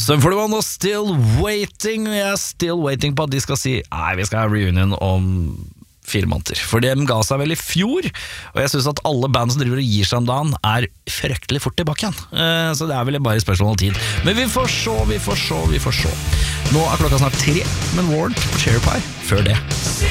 Sum 41 og Still Waiting. Jeg er still waiting på at de skal si nei, vi skal ha reunion om 4 måneder. For de ga seg vel i fjor, og jeg synes at alle band som driver og gir seg om dagen er fryktelig fort tilbake igjen. Så det er vel bare spørsmål om tid. Men vi får se. Nå er klokka snart 3, men Warrant på Cherry Pie før det.